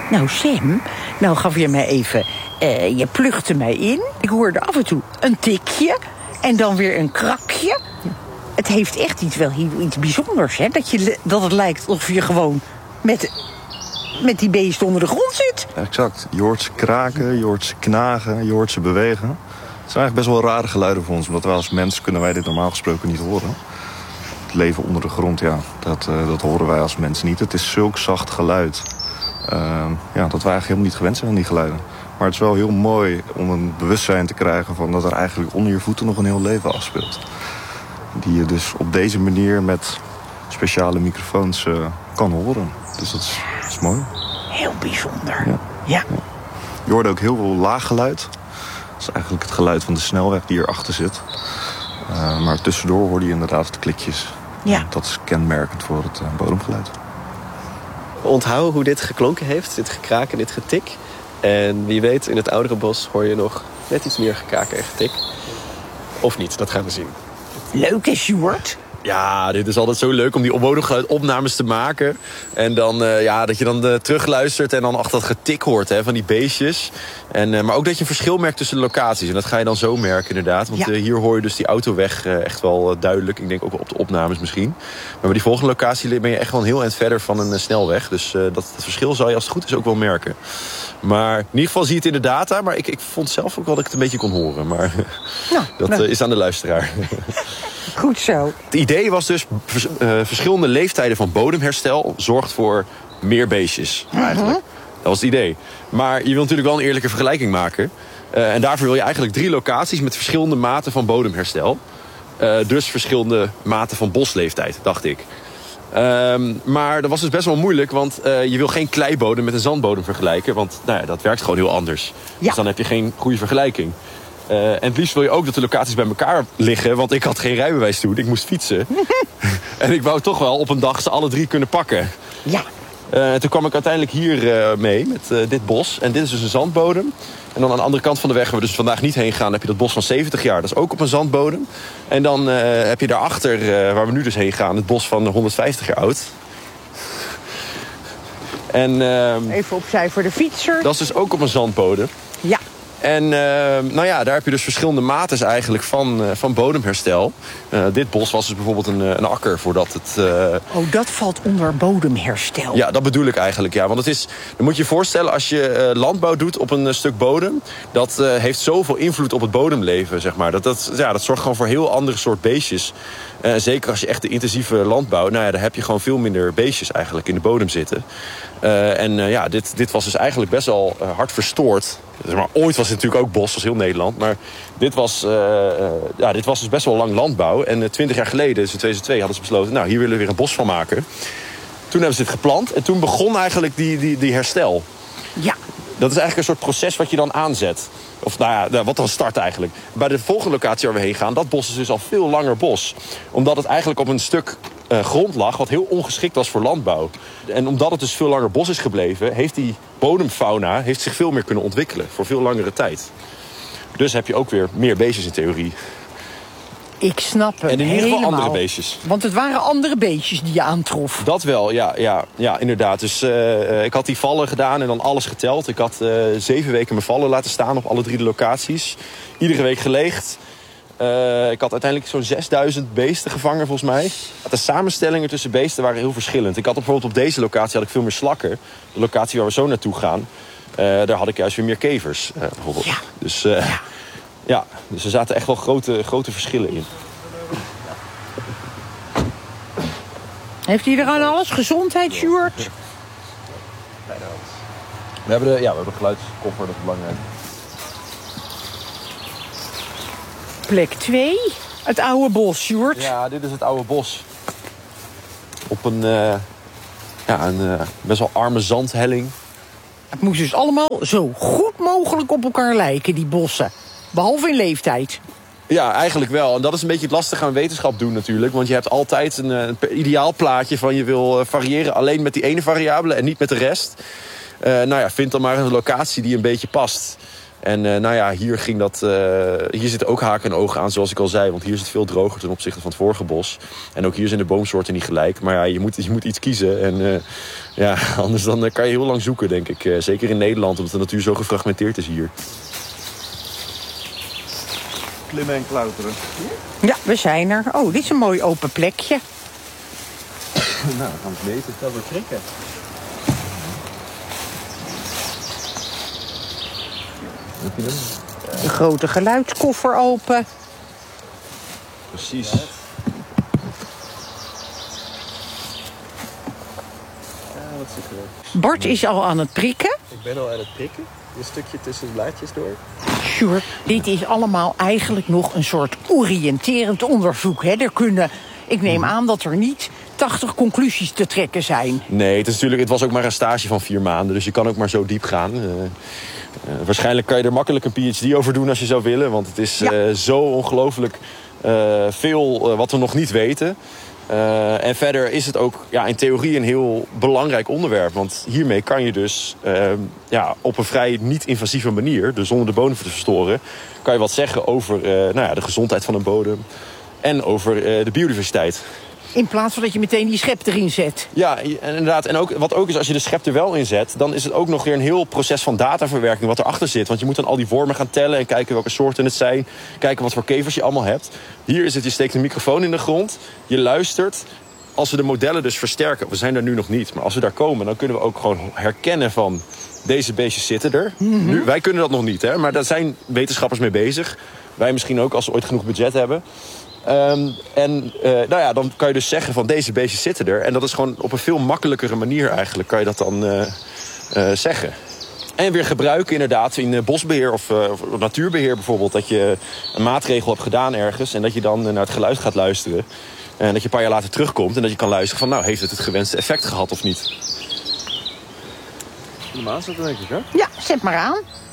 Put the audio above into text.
Nou, Sam, nou gaf je mij even... je pluchtte mij in. Ik hoorde af en toe een tikje en dan weer een krakje. Het heeft echt iets bijzonders, hè? Dat het lijkt alsof je gewoon met die beesten onder de grond zit. Exact. Je hoort ze kraken, je hoort ze knagen, je hoort ze bewegen. Het zijn eigenlijk best wel rare geluiden voor ons, omdat wij als mens kunnen wij dit normaal gesproken niet horen. Het leven onder de grond, ja, dat horen wij als mens niet. Het is zulk zacht geluid. Dat wij eigenlijk helemaal niet gewend zijn aan die geluiden. Maar het is wel heel mooi om een bewustzijn te krijgen van dat er eigenlijk onder je voeten nog een heel leven afspeelt. Die je dus op deze manier met speciale microfoons kan horen. Dus dat is mooi. Heel bijzonder. Ja. Je hoorde ook heel veel laag geluid. Dat is eigenlijk het geluid van de snelweg die erachter zit. Maar tussendoor hoorde je inderdaad de klikjes. Ja. Dat is kenmerkend voor het bodemgeluid. Onthoud hoe dit geklonken heeft, dit gekraak en dit getik. En wie weet, in het oudere bos hoor je nog net iets meer gekraak en getik. Of niet, dat gaan we zien. Leuk is, Sjoerd. Ja, dit is altijd zo leuk om die bodemgeluidopnames te maken. En dan dat je dan terugluistert en dan achter dat getik hoort van die beestjes. Maar ook dat je een verschil merkt tussen de locaties. En dat ga je dan zo merken inderdaad. Want hier hoor je dus die autoweg echt wel duidelijk. Ik denk ook wel op de opnames misschien. Maar bij die volgende locatie ben je echt wel een heel eind verder van een snelweg. Dus dat verschil zal je als het goed is ook wel merken. Maar in ieder geval zie je het in de data. Maar ik vond zelf ook wel dat ik het een beetje kon horen. Maar dat is aan de luisteraar. Goed zo. Het idee was dus verschillende leeftijden van bodemherstel zorgt voor meer beestjes. Eigenlijk. Dat was het idee. Maar je wil natuurlijk wel een eerlijke vergelijking maken. En daarvoor wil je eigenlijk 3 locaties met verschillende maten van bodemherstel. Dus verschillende maten van bosleeftijd, dacht ik. Maar dat was dus best wel moeilijk, want je wil geen kleibodem met een zandbodem vergelijken. Want dat werkt gewoon heel anders. Ja. Dus dan heb je geen goede vergelijking. En het liefst wil je ook dat de locaties bij elkaar liggen. Want ik had geen rijbewijs toen, ik moest fietsen. En ik wou toch wel op een dag ze alle 3 kunnen pakken. Ja. Toen kwam ik uiteindelijk hier mee met dit bos. En dit is dus een zandbodem. En dan aan de andere kant van de weg, waar we dus vandaag niet heen gaan, heb je dat bos van 70 jaar. Dat is ook op een zandbodem. En dan heb je daarachter, waar we nu dus heen gaan, het bos van 150 jaar oud. En, even opzij voor de fietser. Dat is dus ook op een zandbodem. Ja. En daar heb je dus verschillende maten eigenlijk van bodemherstel. Dit bos was dus bijvoorbeeld een akker voordat het... dat valt onder bodemherstel. Ja, dat bedoel ik eigenlijk, ja. Want dan moet je je voorstellen, als je landbouw doet op een stuk bodem, dat heeft zoveel invloed op het bodemleven, zeg maar. Dat zorgt gewoon voor heel andere soort beestjes. Zeker als je echt de intensieve landbouw, daar heb je gewoon veel minder beestjes eigenlijk in de bodem zitten. Dit was dus eigenlijk best wel hard verstoord. Maar ooit was het natuurlijk ook bos, zoals heel Nederland. Maar dit was dus best wel lang landbouw. En 20 jaar geleden, dus in 2002, hadden ze besloten, hier willen we weer een bos van maken. Toen hebben ze dit geplant en toen begon eigenlijk die herstel. Ja. Dat is eigenlijk een soort proces wat je dan aanzet. Of wat dan start eigenlijk. Bij de volgende locatie waar we heen gaan, dat bos is dus al veel langer bos. Omdat het eigenlijk op een stuk grond lag wat heel ongeschikt was voor landbouw. En omdat het dus veel langer bos is gebleven, heeft die bodemfauna zich veel meer kunnen ontwikkelen voor veel langere tijd. Dus heb je ook weer meer beestjes in theorie. Ik snap het. En in ieder geval helemaal. andere beestjes. Want het waren andere beestjes die je aantrof. Dat wel, ja, inderdaad. Dus ik had die vallen gedaan en dan alles geteld. Ik had 7 weken mijn vallen laten staan op alle 3 de locaties. Iedere week geleegd. Ik had uiteindelijk zo'n 6000 beesten gevangen volgens mij. De samenstellingen tussen beesten waren heel verschillend. Ik had bijvoorbeeld op deze locatie had ik veel meer slakken. De locatie waar we zo naartoe gaan, daar had ik juist weer meer kevers. Bijvoorbeeld. Ja. Dus dus er zaten echt wel grote verschillen in. Heeft iedereen alles? Gezondheid, Sjoerd? We hebben een geluidskoffer, dat is belangrijk. Plek 2, het oude bos, Sjoerd. Ja, dit is het oude bos. Op een best wel arme zandhelling. Het moest dus allemaal zo goed mogelijk op elkaar lijken, die bossen. Behalve in leeftijd. Ja, eigenlijk wel. En dat is een beetje het lastige aan wetenschap doen natuurlijk. Want je hebt altijd een ideaal plaatje van je wil variëren alleen met die ene variabele en niet met de rest. Vind dan maar een locatie die een beetje past. En nou ja, hier zitten ook haken en ogen aan, zoals ik al zei. Want hier is het veel droger ten opzichte van het vorige bos. En ook hier zijn de boomsoorten niet gelijk. Maar ja, je moet iets kiezen. En ja, anders dan kan je heel lang zoeken, denk ik. Zeker in Nederland, omdat de natuur zo gefragmenteerd is hier. Klimmen en klauteren. Ja, we zijn er. Oh, dit is een mooi open plekje. Nou, dan gaan we het weten. Dat wordt prikken. Heb je hem? De grote geluidskoffer open. Precies. Wat zit er? Bart is al aan het prikken. Ik ben al aan het prikken. Een stukje tussen de blaadjes door. Sure. Dit is allemaal eigenlijk nog een soort oriënterend onderzoek. Hè? Ik neem aan dat er niet 80 conclusies te trekken zijn. Nee, het was ook maar een stage van 4 maanden. Dus je kan ook maar zo diep gaan. Waarschijnlijk kan je er makkelijk een PhD over doen als je zou willen. Want het is zo ongelooflijk veel wat we nog niet weten. En verder is het ook in theorie een heel belangrijk onderwerp. Want hiermee kan je dus op een vrij niet-invasieve manier, dus zonder de bodem te verstoren, kan je wat zeggen over de gezondheid van een bodem en over de biodiversiteit. In plaats van dat je meteen die schep erin zet. Ja, inderdaad. En ook, wat ook is, als je de schep er wel in zet, dan is het ook nog weer een heel proces van dataverwerking wat erachter zit. Want je moet dan al die wormen gaan tellen en kijken welke soorten het zijn. Kijken wat voor kevers je allemaal hebt. Hier is het, je steekt een microfoon in de grond. Je luistert. Als we de modellen dus versterken, we zijn er nu nog niet, maar als we daar komen, dan kunnen we ook gewoon herkennen van deze beestjes zitten er. Nu, wij kunnen dat nog niet, hè, maar daar zijn wetenschappers mee bezig. Wij misschien ook, als we ooit genoeg budget hebben. Dan kan je dus zeggen van deze beestjes zitten er. En dat is gewoon op een veel makkelijkere manier eigenlijk kan je dat dan zeggen. En weer gebruiken inderdaad in bosbeheer of natuurbeheer bijvoorbeeld. Dat je een maatregel hebt gedaan ergens en dat je dan naar het geluid gaat luisteren. En dat je een paar jaar later terugkomt en dat je kan luisteren van heeft het gewenste effect gehad of niet. De maan zit er denk ik, hè? Ja, zet maar aan.